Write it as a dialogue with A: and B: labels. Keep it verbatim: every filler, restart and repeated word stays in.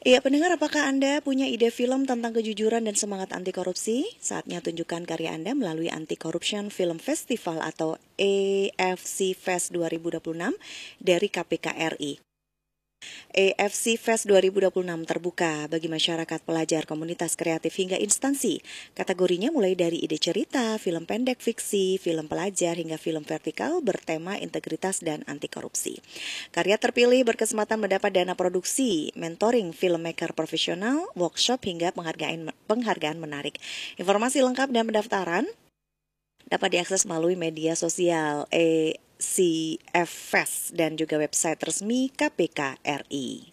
A: Iya, pendengar, apakah Anda punya ide film tentang kejujuran dan semangat anti korupsi? Saatnya tunjukkan karya Anda melalui Anti Corruption Film Festival atau A F C Fest dua ribu dua puluh enam dari K P K R I. A F C Fest dua ribu dua puluh enam terbuka bagi masyarakat, pelajar, komunitas kreatif hingga instansi. Kategorinya mulai dari ide cerita, film pendek fiksi, film pelajar hingga film vertikal bertema integritas dan anti korupsi. Karya terpilih berkesempatan mendapat dana produksi, mentoring filmmaker profesional, workshop hingga penghargaan penghargaan menarik. Informasi lengkap dan pendaftaran dapat diakses melalui media sosial A C F Fest dan juga website resmi K P K R I.